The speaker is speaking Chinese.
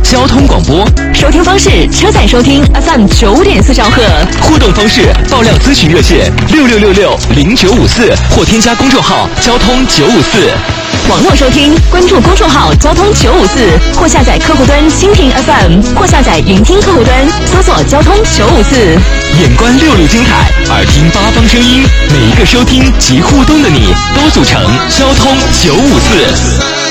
交通广播。 收听方式：车载收听 FM 9.4兆赫。 互动方式：爆料咨询热线66660954或添加公众号交通954。 网络收听，关注公众号交通954，或下载客户端蜻蜓 FM， 或下载云听客户端，搜索交通954。 眼观六路精彩，耳听八方声音，每一个收听及互动的你，都组成交通954。